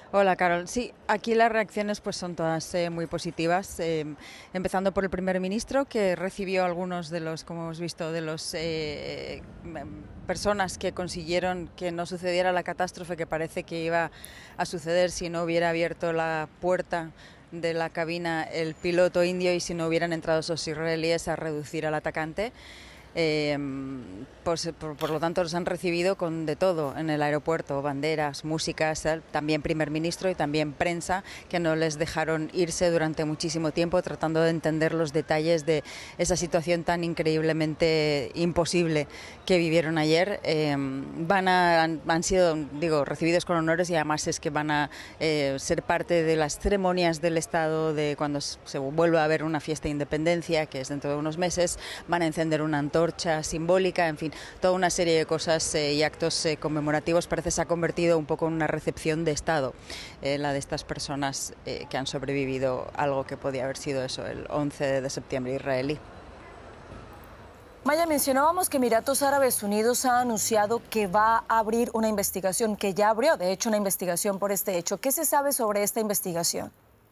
Hola, Carol. Sí, aquí las reacciones pues son todas muy positivas, empezando por el primer ministro, que recibió algunos de los, como hemos visto, de los personas que consiguieron que no sucediera la catástrofe que parece que iba a suceder si no hubiera abierto la puerta de la cabina el piloto indio y si no hubieran entrado esos israelíes a reducir al atacante. Pues, por lo tanto, los han recibido con de todo en el aeropuerto, banderas, músicas, también primer ministro y también prensa, que no les dejaron irse durante muchísimo tiempo tratando de entender los detalles de esa situación tan increíblemente imposible que vivieron ayer. Han sido, recibidos con honores y además es que van a ser parte de las ceremonias del Estado de cuando se vuelva a haber una fiesta de independencia, que es dentro de unos meses. Van a encender una antorcha simbólica, en fin, toda una serie de cosas y actos conmemorativos. Parece que se ha convertido un poco en una recepción de Estado, la de estas personas que han sobrevivido a algo que podía haber sido eso, el 11 de septiembre israelí. Maya, mencionábamos que Emiratos Árabes Unidos ha anunciado que va a abrir una investigación, que ya abrió, de hecho, una investigación por este hecho. ¿Qué se sabe sobre esta investigación?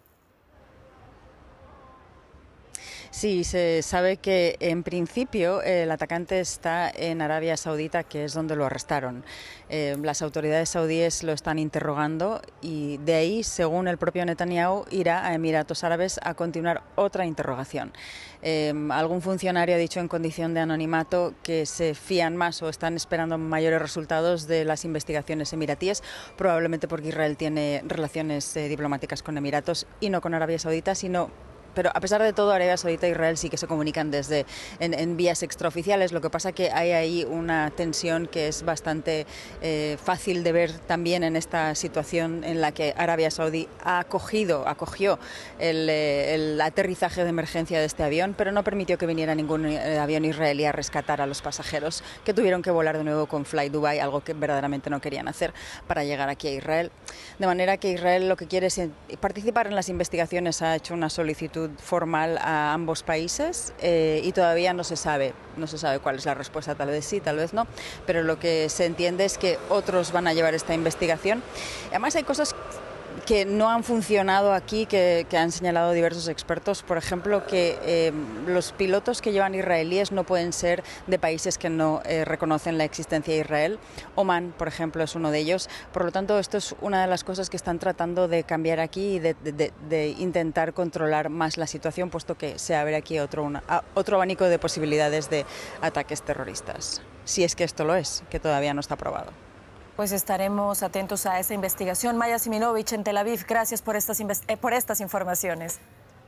Sí, se sabe que en principio el atacante está en Arabia Saudita, que es donde lo arrestaron. Las autoridades saudíes lo están interrogando y de ahí, según el propio Netanyahu, irá a Emiratos Árabes a continuar otra interrogación. Algún funcionario ha dicho en condición de anonimato que se fían más o están esperando mayores resultados de las investigaciones emiratíes, probablemente porque Israel tiene relaciones diplomáticas con Emiratos y no con Arabia Saudita, pero a pesar de todo, Arabia Saudita e Israel sí que se comunican en vías extraoficiales. Lo que pasa que hay ahí una tensión que es bastante fácil de ver también en esta situación en la que Arabia Saudí acogió el aterrizaje de emergencia de este avión, pero no permitió que viniera ningún avión israelí a rescatar a los pasajeros, que tuvieron que volar de nuevo con Fly Dubai, algo que verdaderamente no querían hacer para llegar aquí a Israel. De manera que Israel lo que quiere es participar en las investigaciones, ha hecho una solicitud formal a ambos países y todavía no se sabe cuál es la respuesta, tal vez sí, tal vez no, pero lo que se entiende es que otros van a llevar esta investigación. Además hay cosas que no han funcionado aquí, que han señalado diversos expertos. Por ejemplo, que los pilotos que llevan israelíes no pueden ser de países que no reconocen la existencia de Israel. Oman, por ejemplo, es uno de ellos. Por lo tanto, esto es una de las cosas que están tratando de cambiar aquí y de intentar controlar más la situación, puesto que se abre aquí otro abanico de posibilidades de ataques terroristas. Si es que esto lo es, que todavía no está aprobado. Pues estaremos atentos a esa investigación. Maya Siminovich en Tel Aviv, gracias por estas informaciones.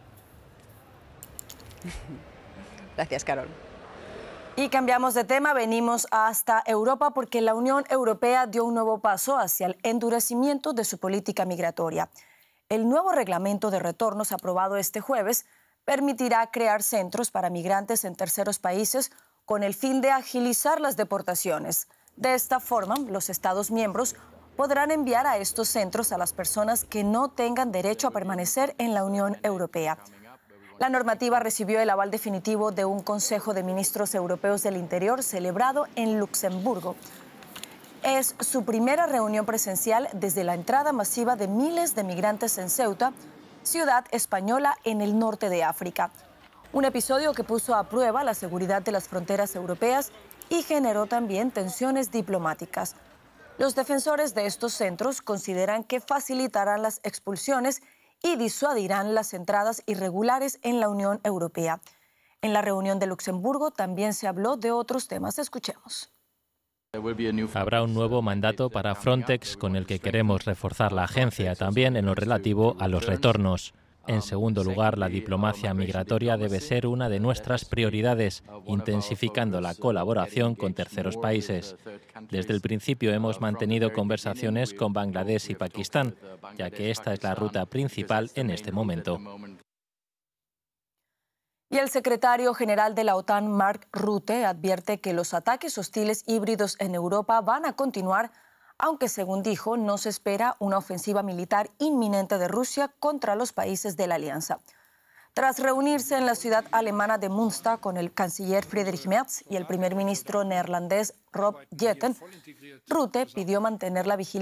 Gracias, Carol. Y cambiamos de tema, venimos hasta Europa porque la Unión Europea dio un nuevo paso hacia el endurecimiento de su política migratoria. El nuevo reglamento de retornos aprobado este jueves permitirá crear centros para migrantes en terceros países con el fin de agilizar las deportaciones. De esta forma, los Estados miembros podrán enviar a estos centros a las personas que no tengan derecho a permanecer en la Unión Europea. La normativa recibió el aval definitivo de un Consejo de Ministros Europeos del Interior celebrado en Luxemburgo. Es su primera reunión presencial desde la entrada masiva de miles de migrantes en Ceuta, ciudad española en el norte de África. Un episodio que puso a prueba la seguridad de las fronteras europeas y generó también tensiones diplomáticas. Los defensores de estos centros consideran que facilitarán las expulsiones y disuadirán las entradas irregulares en la Unión Europea. En la reunión de Luxemburgo también se habló de otros temas. Escuchemos. Habrá un nuevo mandato para Frontex con el que queremos reforzar la agencia, también en lo relativo a los retornos. En segundo lugar, la diplomacia migratoria debe ser una de nuestras prioridades, intensificando la colaboración con terceros países. Desde el principio hemos mantenido conversaciones con Bangladesh y Pakistán, ya que esta es la ruta principal en este momento. Y el secretario general de la OTAN, Mark Rutte, advierte que los ataques hostiles híbridos en Europa van a continuar, aunque, según dijo, no se espera una ofensiva militar inminente de Rusia contra los países de la alianza. Tras reunirse en la ciudad alemana de Münster con el canciller Friedrich Merz y el primer ministro neerlandés Rob Jetten, Rutte pidió mantener la vigilancia